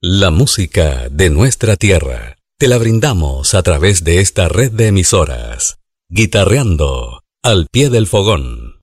La música de nuestra tierra te la brindamos a través de esta red de emisoras. Guitarreando al pie del fogón.